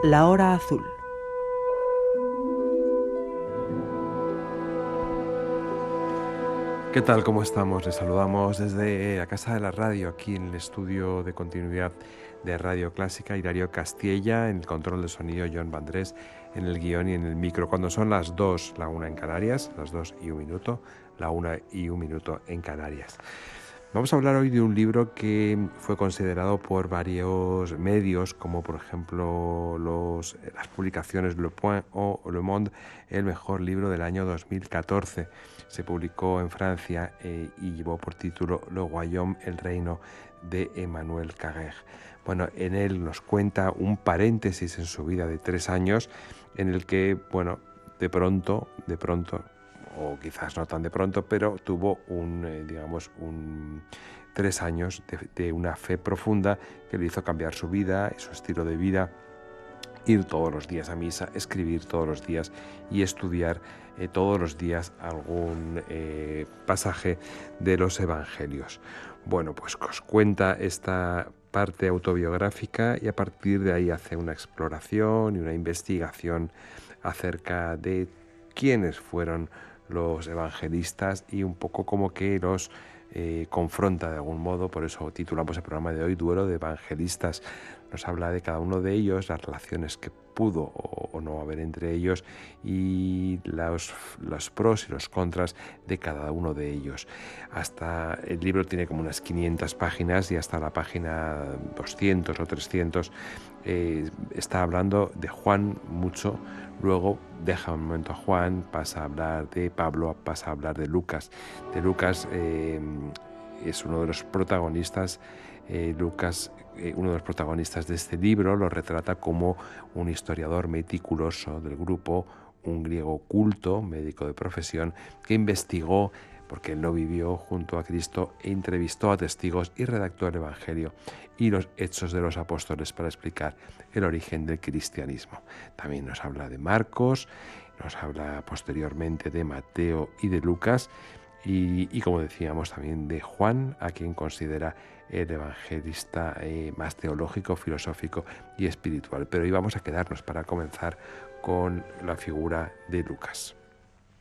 La Hora Azul. ¿Qué tal? ¿Cómo estamos? Les saludamos desde la Casa de la Radio, aquí en el estudio de continuidad de Radio Clásica, Hilario Castilla, en el control de sonido, John Vandrés, en el guión y en el micro. Cuando son las 2, la 1 en Canarias, las 2 y un minuto, la 1 y un minuto en Canarias. Vamos a hablar hoy de un libro que fue considerado por varios medios, como por ejemplo las publicaciones Le Point o Le Monde, el mejor libro del año 2014. Se publicó en Francia y llevó por título Le Royaume, el reino de Emmanuel Carrère. Bueno, en él nos cuenta un paréntesis en su vida de 3 años en el que, bueno, de pronto, o quizás no tan de pronto, pero tuvo 3 años de una fe profunda que le hizo cambiar su vida y su estilo de vida, ir todos los días a misa, escribir todos los días y estudiar todos los días algún pasaje de los evangelios. Bueno, pues os cuenta esta parte autobiográfica y a partir de ahí hace una exploración y una investigación acerca de quiénes fueron los evangelistas y un poco como que los confronta de algún modo. Por eso titulamos el programa de hoy Duelo de Evangelistas. Nos habla de cada uno de ellos, las relaciones que pudo o no haber entre ellos y los pros y los contras de cada uno de ellos. Hasta el libro tiene como unas 500 páginas y hasta la página 200 o 300 está hablando de Juan mucho. Luego deja un momento a Juan, pasa a hablar de Pablo, pasa a hablar de Lucas. De Lucas es uno de los protagonistas. Uno de los protagonistas de este libro, lo retrata como un historiador meticuloso del grupo, un griego culto, médico de profesión, que investigó, porque él lo vivió junto a Cristo, e entrevistó a testigos y redactó el Evangelio y los Hechos de los Apóstoles para explicar el origen del cristianismo. También nos habla de Marcos, nos habla posteriormente de Mateo y de Lucas, y como decíamos también de Juan, a quien considera el evangelista más teológico, filosófico y espiritual. Pero hoy vamos a quedarnos para comenzar con la figura de Lucas.